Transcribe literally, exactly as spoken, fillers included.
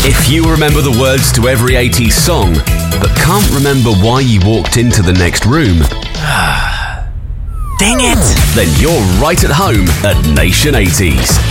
If you remember the words to every eighties song, but can't remember why you walked into the next room, dang it! Then you're right at home at Nation eighties.